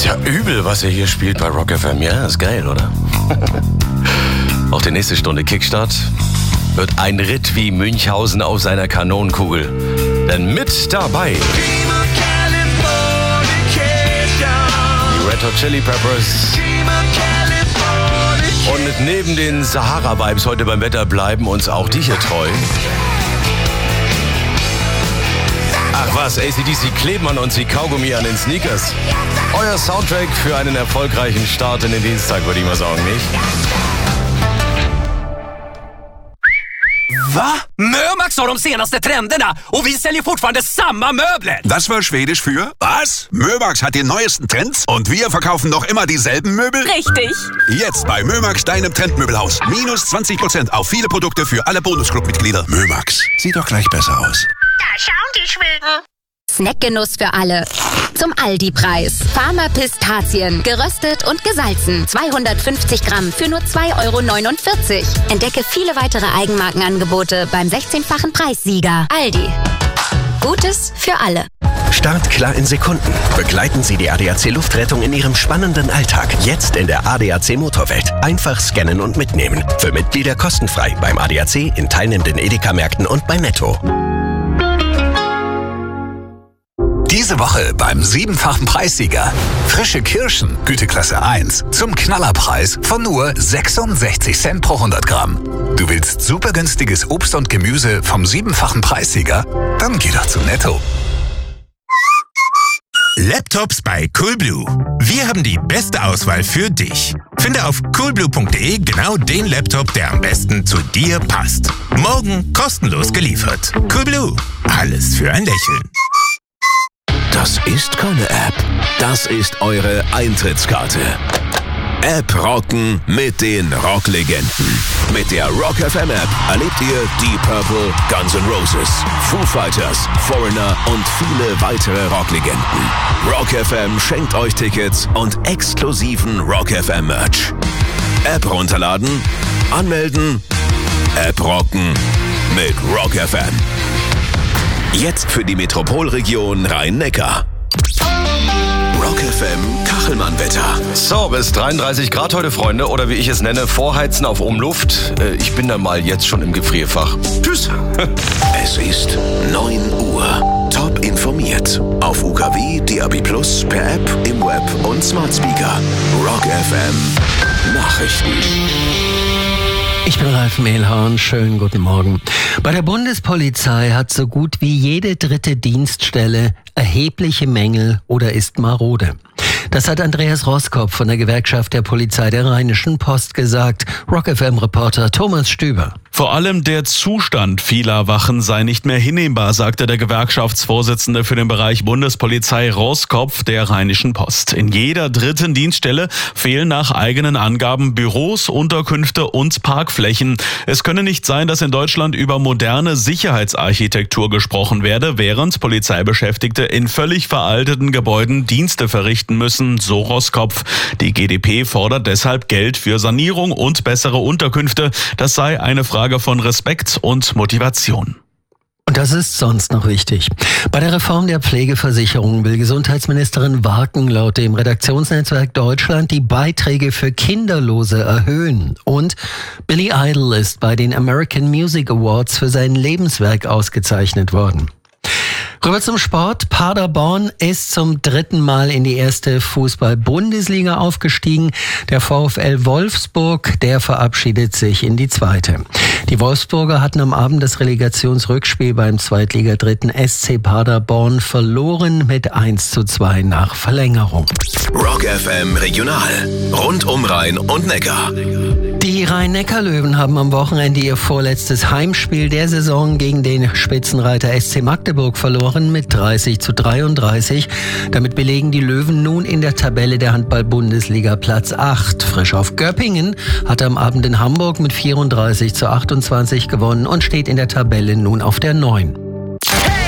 Ist ja übel, was ihr hier spielt bei Rock FM. Ja, ist geil, oder? Auch die nächste Stunde Kickstart wird ein Ritt wie Münchhausen auf seiner Kanonenkugel. Denn mit dabei die Red Hot Chili Peppers. Und neben den Sahara-Vibes heute beim Wetter bleiben uns auch die hier treu. Ach was, AC/DC kleben an uns wie Kaugummi an den Sneakers. Euer Soundtrack für einen erfolgreichen Start in den Dienstag, würde ich mal sagen, nicht? Va? Mömax har de senaste trenderna och vi säljer fortfarande samma möbler. Das war Schwedisch für was? Mömax hat die neuesten Trends und wir verkaufen noch immer dieselben Möbel? Richtig. Jetzt bei Mömax, deinem Trendmöbelhaus. Minus 20% auf viele Produkte für alle Bonusclub-Mitglieder. Mömax, sieht doch gleich besser aus. Da schauen die Schweden. Snackgenuss für alle. Zum Aldi-Preis. Farmer Pistazien. Geröstet und gesalzen. 250 Gramm für nur 2,49 €. Entdecke viele weitere Eigenmarkenangebote beim 16-fachen Preissieger. Aldi. Gutes für alle. Start klar in Sekunden. Begleiten Sie die ADAC Luftrettung in Ihrem spannenden Alltag. Jetzt in der ADAC Motorwelt. Einfach scannen und mitnehmen. Für Mitglieder kostenfrei beim ADAC, in teilnehmenden Edeka-Märkten und bei Netto. Diese Woche beim 7-fachen Preissieger. Frische Kirschen, Güteklasse 1, zum Knallerpreis von nur 66 Cent pro 100 Gramm. Du willst super günstiges Obst und Gemüse vom 7-fachen Preissieger? Dann geh doch zu Netto. Laptops bei Coolblue. Wir haben die beste Auswahl für dich. Finde auf coolblue.de genau den Laptop, der am besten zu dir passt. Morgen kostenlos geliefert. Coolblue. Alles für ein Lächeln. Das ist keine App. Das ist eure Eintrittskarte. App rocken mit den Rocklegenden. Mit der Rock FM App erlebt ihr Deep Purple, Guns N' Roses, Foo Fighters, Foreigner und viele weitere Rocklegenden. Rock FM schenkt euch Tickets und exklusiven Rock FM Merch. App runterladen, anmelden, App rocken mit Rock FM. Jetzt für die Metropolregion Rhein-Neckar. Rock FM Kachelmann-Wetter. So, bis 33 Grad heute, Freunde. Oder wie ich es nenne, Vorheizen auf Umluft. Ich bin dann mal jetzt schon im Gefrierfach. Tschüss. Es ist 9 Uhr. Top informiert. Auf UKW, DAB+, per App, im Web und Smart Speaker. Rock FM Nachrichten. Ich bin Ralf Mehlhorn, schönen guten Morgen. Bei der Bundespolizei hat so gut wie jede dritte Dienststelle erhebliche Mängel oder ist marode. Das hat Andreas Roskopf von der Gewerkschaft der Polizei der Rheinischen Post gesagt. Rock FM-Reporter Thomas Stüber. Vor allem der Zustand vieler Wachen sei nicht mehr hinnehmbar, sagte der Gewerkschaftsvorsitzende für den Bereich Bundespolizei Roskopf der Rheinischen Post. In jeder dritten Dienststelle fehlen nach eigenen Angaben Büros, Unterkünfte und Parkflächen. Es könne nicht sein, dass in Deutschland über moderne Sicherheitsarchitektur gesprochen werde, während Polizeibeschäftigte in völlig veralteten Gebäuden Dienste verrichten müssen, so Roskopf. Die GdP fordert deshalb Geld für Sanierung und bessere Unterkünfte. Das sei eine Frage von Respekt und Motivation. Und das ist sonst noch wichtig. Bei der Reform der Pflegeversicherung will Gesundheitsministerin Warken laut dem Redaktionsnetzwerk Deutschland die Beiträge für Kinderlose erhöhen. Und Billy Idol ist bei den American Music Awards für sein Lebenswerk ausgezeichnet worden. Rüber zum Sport. Paderborn ist zum 3. Mal in die erste Fußball-Bundesliga aufgestiegen. Der VfL Wolfsburg, der verabschiedet sich in die 2. Die Wolfsburger hatten am Abend das Relegationsrückspiel beim Zweitliga-Dritten SC Paderborn verloren mit 1:2 nach Verlängerung. Rock FM Regional. Rund um Rhein und Neckar. Die Rhein-Neckar-Löwen haben am Wochenende ihr vorletztes Heimspiel der Saison gegen den Spitzenreiter SC Magdeburg verloren mit 30:33. Damit belegen die Löwen nun in der Tabelle der Handball-Bundesliga Platz 8. Frisch auf Göppingen hat am Abend in Hamburg mit 34:28 gewonnen und steht in der Tabelle nun auf der 9.